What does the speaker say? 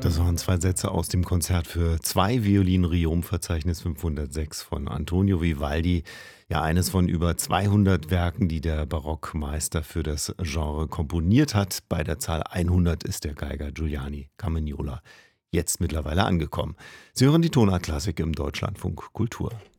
Das waren 2 Sätze aus dem Konzert für 2 Violinen Riom, Verzeichnis 506 von Antonio Vivaldi. Ja, eines von über 200 Werken, die der Barockmeister für das Genre komponiert hat. Bei der Zahl 100 ist der Geiger Giuliani Carmignola jetzt mittlerweile angekommen. Sie hören die Tonart Klassik im Deutschlandfunk Kultur.